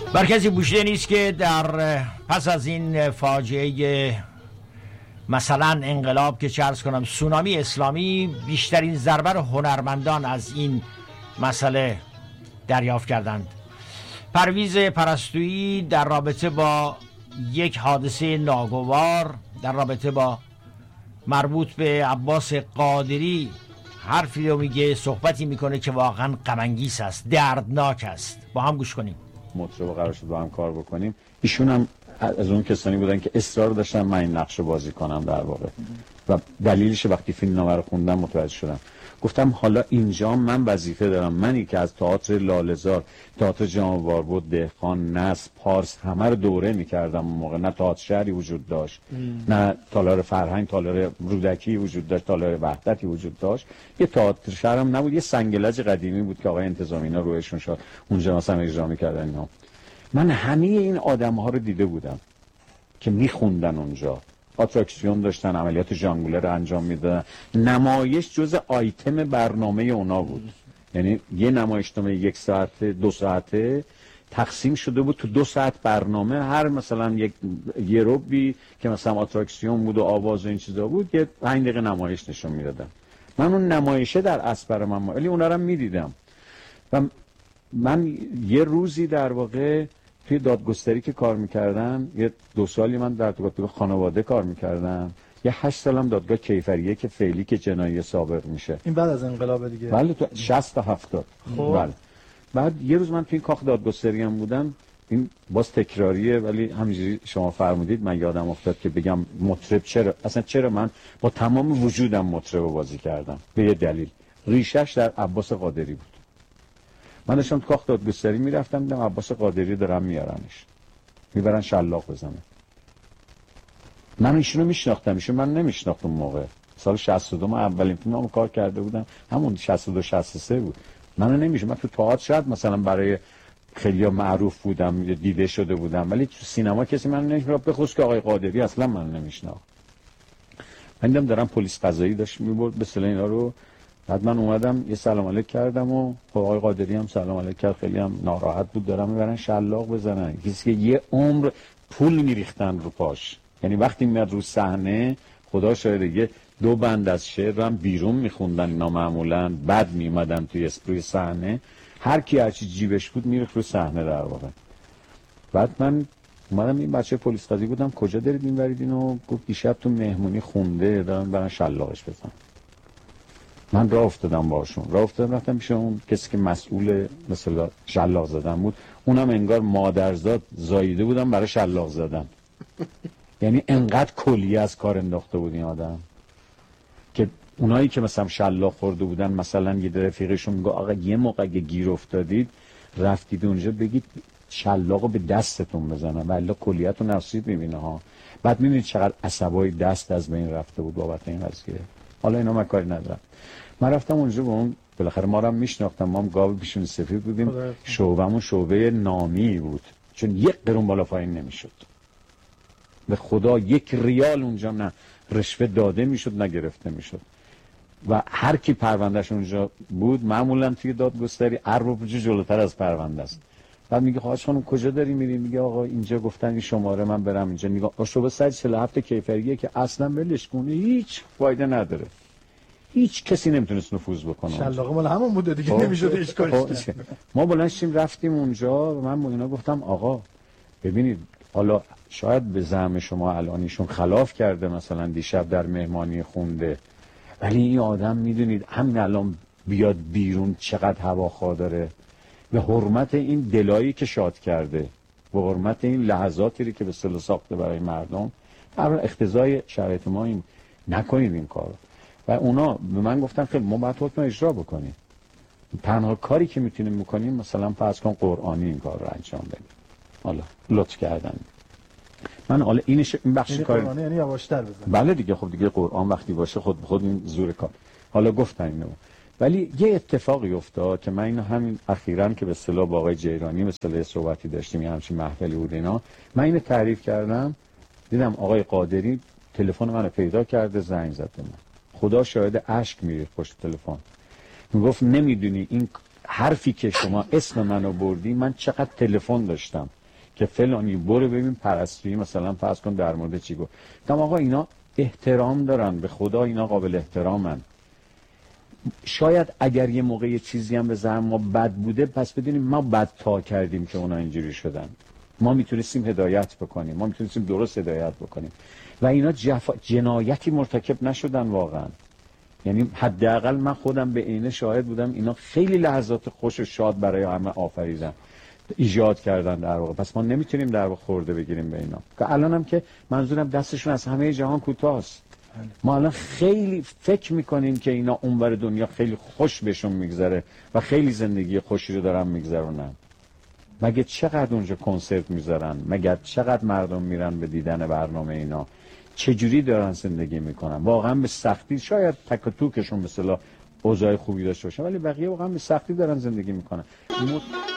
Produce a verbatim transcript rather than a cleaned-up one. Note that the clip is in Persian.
بر کسی پوشیده نیست که در پس از این فاجعه مثلا انقلاب که چه عرض کنم سونامی اسلامی، بیشترین ضربه رو هنرمندان از این مسئله دریافت کردند. پرویز پرستویی در رابطه با یک حادثه ناگوار در رابطه با مربوط به عباس قادری حرفی رو میگه، صحبتی میکنه که واقعا غم انگیز است، دردناک است. با هم گوش کنیم. مطرب قرار شد با هم کار بکنیم. ایشون هم از اون کسانی بودن که اصرار داشتن من این نقش بازی کنم در واقع، و دلیلش وقتی فیلم نامه رو خوندم متوجه شدم. گفتم حالا اینجا من وظیفه دارم، منی که از تئاتر لاله‌زار، تئاتر جهان واربود، دهقان، نصب، پارس همه رو دوره میکردم. اون موقع نه تئاتر شهری وجود داشت، ام. نه تالار فرهنگ، تالار رودکی وجود داشت، تالار وحدتی وجود داشت. یه تئاتر شهر هم نبود، یه سنگلج قدیمی بود که آقای انتظامی اینا رویشون شد اونجا مثلا اجرا میکردن اینا. من همه این آدم‌ها رو دیده بودم که میخوندن اونجا، اتراکسیون داشتن، عملیات ژانگوله رو انجام میدادن. نمایش جز آیتم برنامه اونا بود. یعنی یه نمایشنامه یک ساعت دو ساعته تقسیم شده بود تو دو ساعت برنامه. هر مثلا یک یه ربی که مثلا اتراکسیون بود و آواز و این چیزا بود، یه پنج دقیقه نمایش نشون میدادن. من اون نمایشه در اسپر من ولی اونا رو میدیدم. و من یه روزی در واقع توی دادگستری که کار میکردم، یه دو سالی من در دادگاه خانواده کار میکردم، یه هشت سالم دادگاه کیفریه که فعلی که جنایی سابق میشه. این بعد از انقلاب دیگه؟ بله، تو شصت تا هفتاد. خب. بله. بعد یه روز من توی این کاخ دادگستری هم بودم، این باز تکراریه ولی همینجوری شما فرمودید من یادم افتاد که بگم مطرب چرا، اصلا چرا من با تمام وجودم مطرب بازی کردم. به یه دلیل، ریشش در عباس قادری بود. من داشتم تو کاخ دادگستری میرفتم، دیدم عباس قادری دارن میارنش، میبرن شلاق بزنه. من ایشونو میشناختم، ایشون من نمیشناختم. موقع سال شصت و دو من اولین فیلممو کار کرده بودم، همون شصت و دو شصت و سه بود. منو نمیشناختم. من تو تئاتر شاید مثلا برای خیلیا معروف بودم، دیده شده بودم، ولی تو سینما کسی منو نمیشناخت، به خصوص که آقای قادری اصلا منو نمیشناخت. من دیدم دارم پلیس قضایی داشت میبرد به سلا اینا رو. بعد من اومدم یه سلام علیک کردم و آقای قادری هم سلام علیک کرد، خیلی هم ناراحت بود. دارم میبرن شلاق بزنن، کسی که یه عمر پول میریختن رو پاش. یعنی وقتی میاد رو صحنه، خدا شاهده، یه دو بند از شعر هم بیرون میخوندن اینا معمولا، بعد میومدن توی روی صحنه، هر کی هر چی جیبش بود میریخت رو صحنه در واقع. بعد من اومدم این بچه پلیس قضایی بودم، کجا دارید میبرید اینو؟ گفت دیشب تو مهمونی خونده، دارن برن شلاقش بزنن. من راه افتادم باشون، راه افتادم رفتم پیش اون کسی که مسئول مثلا شلاق زدن بود. اونم انگار مادرزاد زاییده بودم برای شلاق زدن. یعنی انقدر کلیه از کار انداخته بود این آدم که اونایی که مثلا شلاق خورده بودن، مثلا یه رفیقشون میگه آقا یه موقع اگه گیر افتادید رفتید اونجا بگید شلاقو به دستتون بزنن والا کلیه‌تون نصیب میبینه ها. بعد میبینید چقدر عصبای دست از بین رفته بود بابت این قضیه. حالا اینا من کاری ندارم. من رفتم اونجا با اون، بالاخره ما رو هم میشناختم، ما هم گاو پیشون سفید بودیم، شعبمون شعبه نامی بود چون یک قرون بالا پایین نمیشد. به خدا یک ریال اونجا نه رشوه داده میشد نه گرفته میشد. و هر کی پروندهش اونجا بود معمولا توی دادگستری ارباب جلوتر از پرونده است. بعد میگه خواهش خانم کجا داری میری؟ میگه آقا اینجا گفتن این شماره من برم اینجا. میگه شعبه صد و چهل و هفت کیفریه که اصلا ولش کنه، هیچ فایده نداره، هیچ کسی نمیتونست نفوذ بکنه. شلاقه مال همون بود دیگه، نمیشد هیچ کاری. ما بلند شدیم رفتیم اونجا و من با اینا گفتم آقا ببینید، حالا شاید به زعم شما الانیشون خلاف کرده، مثلا دیشب در مهمانی خونده، ولی این آدم میدونید همین الان بیاد بیرون چقدر هواخواه داره. به حرمت این دلایی که شاد کرده، به حرمت این لحظاتی که به اصطلاح ساخته برای مردم، برای اقتضای شرایط ما این نکنید این کارو. و اونا به من گفتن خیلی ما باید حکم اجرا بکنیم. تنها کاری که میتونیم بکنیم مثلا فرض کن قرآنی این کار رو انجام بدیم. حالا لطف کردن. من حالا اینش این بخش یعنی کار قرآنی یعنی یواشتر بزن. بله دیگه، خب دیگه قرآن وقتی باشه خود خود این زور کار. حالا گفتن اینو. ولی یه اتفاقی افتاد که من اینو همین اخیراً که به اصطلاح با آقای جیرانی مثلا صحبتی داشتیم، یه همچین محفلی بود اینا، من اینو تعریف کردم، دیدم آقای قادری تلفن منو پیدا کرده، زنگ زد به من. خدا شاهد اشک میریخت پشت تلفن. میگفت نمیدونی این حرفی که شما اسم منو بردی، من چقدر تلفن داشتم که فلانی برو ببین پرستویی مثلا فرض کن در مورد چی گفت. گفتم آقا اینا احترام دارن، به خدا اینا قابل احترامن. شاید اگر یه موقع یه چیزی هم به ذهن ما بد بوده، پس بدونیم ما بد تا کردیم که اونا اینجوری شدن. ما میتونستیم هدایت بکنیم، ما میتونستیم درست هدایت بکنیم و اینا جفا... جنایتی مرتکب نشدن واقعا. یعنی حداقل من خودم به عینه شاهد بودم اینا خیلی لحظات خوش و شاد برای همه آفریدن، ایجاد کردن در واقع. پس ما نمیتونیم در واقع خورده بگیریم به اینا که الانم که منظورم دستشون از همه جهان کوتاست. ما الان خیلی فکر میکنیم که اینا اونور دنیا خیلی خوش بهشون میگذره و خیلی زندگی خوشی رو دارن میگذرونن. مگه چقدر اونجا کنسرت میذارن؟ مگه چقدر مردم میرن به دیدن برنامه اینا؟ چجوری دارن زندگی میکنن؟ واقعا به سختی، شاید تک و توکشون به اصطلاح اوضاع خوبی داشته باشن، ولی بقیه واقعا به سختی دارن زندگی میکنن.